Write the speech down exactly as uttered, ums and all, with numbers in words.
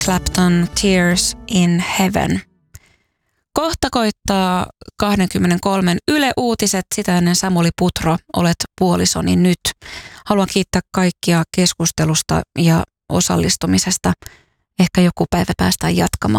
Clapton, Tears in Heaven. Kohta koittaa kaksikymmentäkolme Yle Uutiset, sitä ennen Samuli Putro, olet puolisoni nyt. Haluan kiittää kaikkia keskustelusta ja osallistumisesta. Ehkä joku päivä päästään jatkamaan.